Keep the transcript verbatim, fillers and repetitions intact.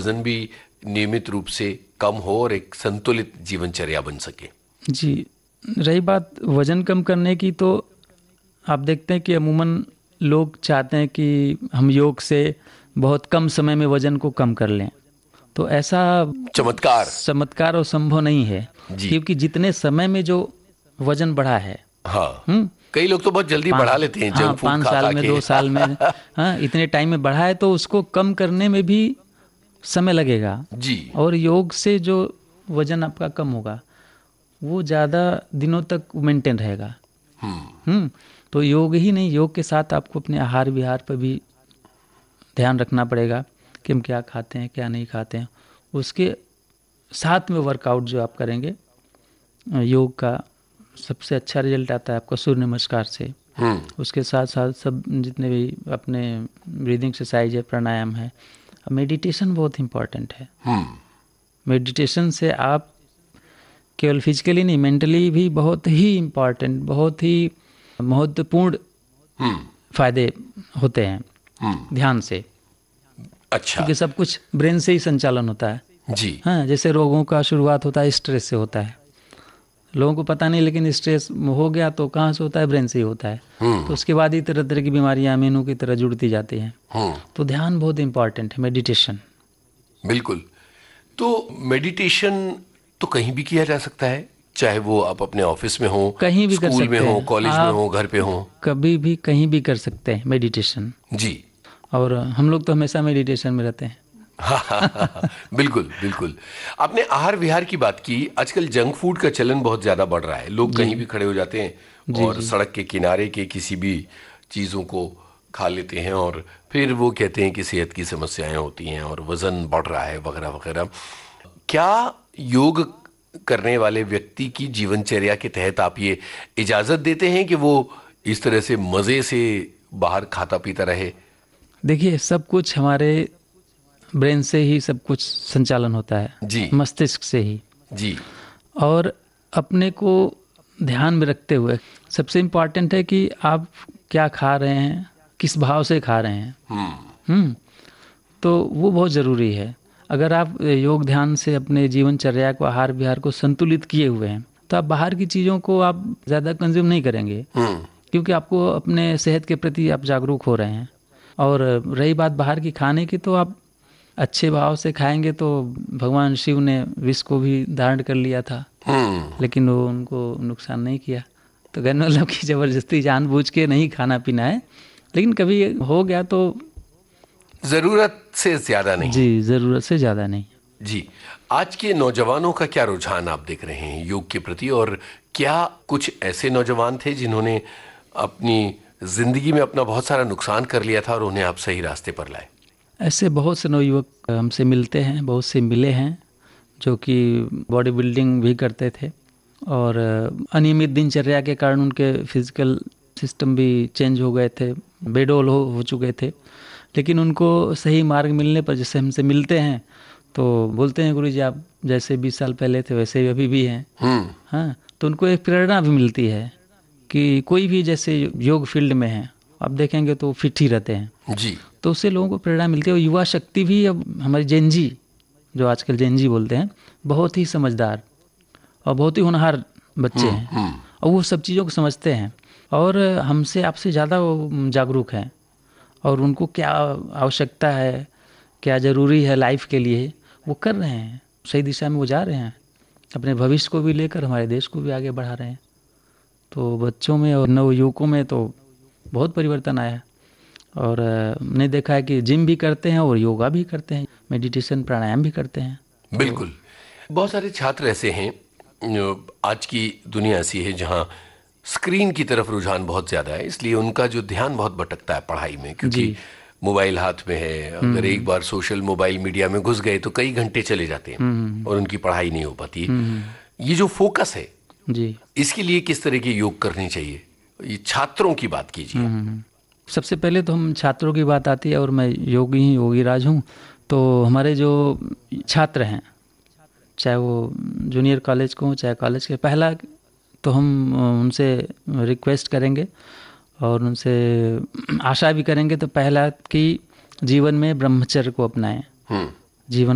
वजन भी नियमित रूप से कम हो और एक संतुलित जीवनचर्या बन सके। जी, रही बात वजन कम करने की, तो आप देखते हैं कि अमूमन लोग चाहते हैं कि हम योग से बहुत कम समय में वजन को कम कर लें। तो ऐसा चमत्कार चमत्कार और संभव नहीं है, क्योंकि जितने समय में जो वजन बढ़ा है, हाँ, कई लोग तो बहुत जल्दी बढ़ा लेते हैं, हाँ, पाँच साल में, दो साल में, हाँ, इतने टाइम में बढ़ा है, तो उसको कम करने में भी समय लगेगा जी। और योग से जो वजन आपका कम होगा वो ज़्यादा दिनों तक मेंटेन रहेगा। हम्म तो योग ही नहीं, योग के साथ आपको अपने आहार विहार पर भी ध्यान रखना पड़ेगा कि हम क्या खाते हैं, क्या नहीं खाते हैं। उसके साथ में वर्कआउट जो आप करेंगे, योग का सबसे अच्छा रिजल्ट आता है आपका सूर्य नमस्कार से। उसके साथ साथ सब जितने भी अपने ब्रीदिंग एक्सरसाइज है, प्राणायाम है, मेडिटेशन बहुत इम्पॉर्टेंट है। मेडिटेशन से आप केवल फिजिकली नहीं, मेंटली भी बहुत ही इम्पॉर्टेंट, बहुत ही महत्वपूर्ण फायदे होते हैं ध्यान से। अच्छा, क्योंकि सब कुछ ब्रेन से ही संचालन होता है जी। हाँ, जैसे रोगों का शुरुआत होता है स्ट्रेस से होता है, लोगों को पता नहीं, लेकिन स्ट्रेस हो गया तो कहाँ से होता है, ब्रेन से ही होता है। तो उसके बाद ही तरह तरह की बीमारियां मीनू की तरह जुड़ती जाती हैं। तो ध्यान बहुत इंपॉर्टेंट है, मेडिटेशन। बिल्कुल। तो मेडिटेशन तो कहीं भी किया जा सकता है, चाहे वो आप अपने ऑफिस में हो, कहीं भी स्कूल में हो, कॉलेज में हो, घर पे हो, कभी भी कहीं भी कर सकते हैं मेडिटेशन जी। और हम लोग तो हमेशा मेडिटेशन में रहते हैं। बिल्कुल बिल्कुल। आपने आहार विहार की बात की। आजकल जंक फूड का चलन बहुत ज्यादा बढ़ रहा है, लोग कहीं भी खड़े हो जाते हैं और सड़क के किनारे के किसी भी चीजों को खा लेते हैं और फिर वो कहते हैं कि सेहत की समस्याएं होती हैं और वजन बढ़ रहा है वगैरह वगैरह। क्या योग करने वाले व्यक्ति की जीवनचर्या के तहत आप ये इजाजत देते हैं कि वो इस तरह से मजे से बाहर खाता पीता रहे? देखिए, सब कुछ हमारे ब्रेन से ही सब कुछ संचालन होता है जी, मस्तिष्क से ही जी। और अपने को ध्यान में रखते हुए सबसे इम्पोर्टेंट है कि आप क्या खा रहे हैं, किस भाव से खा रहे हैं। हम्म तो वो बहुत ज़रूरी है। अगर आप योग ध्यान से अपने जीवनचर्या को, आहार विहार को संतुलित किए हुए हैं, तो आप बाहर की चीज़ों को आप ज़्यादा कंज्यूम नहीं करेंगे, क्योंकि आपको अपने सेहत के प्रति आप जागरूक हो रहे हैं। और रही बात बाहर की खाने की, तो आप अच्छे भाव से खाएंगे तो भगवान शिव ने विष को भी धारण कर लिया था, लेकिन वो उनको नुकसान नहीं किया। तो कहने मतलब कि जबरदस्ती जानबूझ के नहीं खाना पीना है, लेकिन कभी हो गया तो जरूरत से ज्यादा नहीं। जी, जरूरत से ज्यादा नहीं। जी। आज के नौजवानों का क्या रुझान आप देख रहे हैं योग के प्रति, और क्या कुछ ऐसे नौजवान थे जिन्होंने अपनी जिंदगी में अपना बहुत सारा नुकसान कर लिया था और उन्हें आप सही रास्ते पर लाए? ऐसे बहुत से नवयुवक हमसे मिलते हैं, बहुत से मिले हैं जो कि बॉडी बिल्डिंग भी करते थे और अनियमित दिनचर्या के कारण उनके फिजिकल सिस्टम भी चेंज हो गए थे, बेडोल हो, हो चुके थे। लेकिन उनको सही मार्ग मिलने पर जैसे हमसे मिलते हैं तो बोलते हैं, गुरुजी आप जैसे बीस साल पहले थे वैसे ही अभी भी हैं। हाँ, तो उनको एक प्रेरणा भी मिलती है कि कोई भी जैसे योग फील्ड में है, आप देखेंगे तो फिट ही रहते हैं जी। तो उससे लोगों को प्रेरणा मिलती है। और युवा शक्ति भी, अब हमारी जेनजी जो आजकल जेनजी बोलते हैं, बहुत ही समझदार और बहुत ही होनहार बच्चे हैं और वो सब चीज़ों को समझते हैं और हमसे आपसे ज़्यादा वो जागरूक हैं और उनको क्या आवश्यकता है, क्या ज़रूरी है लाइफ के लिए, वो कर रहे हैं, सही दिशा में वो जा रहे हैं, अपने भविष्य को भी लेकर हमारे देश को भी आगे बढ़ा रहे हैं। तो बच्चों में और नवयुवकों में तो बहुत परिवर्तन आया और हमने देखा है कि जिम भी करते हैं और योगा भी करते हैं, मेडिटेशन प्राणायाम भी करते हैं। बिल्कुल। बहुत सारे छात्र ऐसे हैं, आज की दुनिया ऐसी है जहाँ स्क्रीन की तरफ रुझान बहुत ज़्यादा है, इसलिए उनका जो ध्यान बहुत भटकता है पढ़ाई में, क्योंकि मोबाइल हाथ में है। अगर एक बार सोशल मोबाइल मीडिया में घुस गए तो कई घंटे चले जाते हैं और उनकी पढ़ाई नहीं हो पाती। ये जो फोकस है जी, इसके लिए किस तरह के योग करनी चाहिए? ये छात्रों की बात कीजिए। सबसे पहले तो हम छात्रों की बात आती है और मैं योगी ही योगी राज हूँ। तो हमारे जो छात्र हैं, चाहे वो जूनियर कॉलेज को हो चाहे कॉलेज के, पहला तो हम उनसे रिक्वेस्ट करेंगे और उनसे आशा भी करेंगे, तो पहला कि जीवन में ब्रह्मचर्य को अपनाएं। जीवन